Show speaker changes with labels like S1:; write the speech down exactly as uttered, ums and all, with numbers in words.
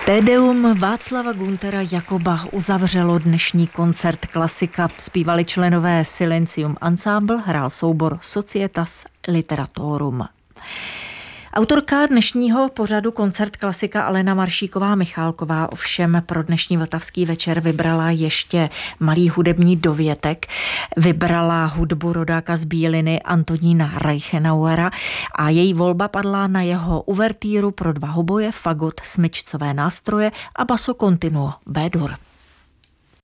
S1: Tédeum Václava Güntera Jakoba uzavřelo dnešní koncert klasika. Zpívali členové Silencium Ensemble, hrál soubor Societas Literatorum. Autorka dnešního pořadu Koncert klasika Alena Maršíková-Michálková ovšem pro dnešní vltavský večer vybrala ještě malý hudební dovětek. Vybrala hudbu rodáka z Bíliny Antonína Reichenauera a její volba padla na jeho uvertýru pro dva hoboje, fagot, smyčcové nástroje a basso continuo B-dur.